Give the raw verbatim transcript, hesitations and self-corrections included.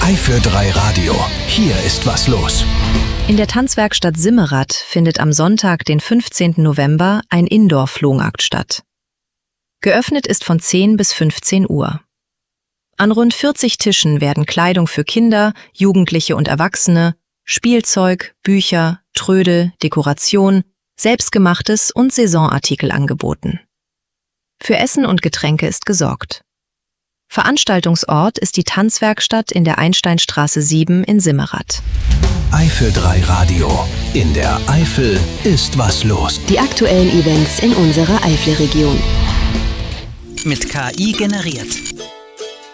Eifel drei Radio. Hier ist was los. In der Tanzwerkstatt Simmerath findet am Sonntag, den fünfzehnten November, ein Indoor-Flohmarkt statt. Geöffnet ist von zehn bis fünfzehn Uhr. An rund vierzig Tischen werden Kleidung für Kinder, Jugendliche und Erwachsene, Spielzeug, Bücher, Trödel, Dekoration, Selbstgemachtes und Saisonartikel angeboten. Für Essen und Getränke ist gesorgt. Veranstaltungsort ist die Tanzwerkstatt in der Einsteinstraße sieben in Simmerath. Eifel drei Radio. In der Eifel ist was los. Die aktuellen Events in unserer Eifelregion. Mit K I generiert.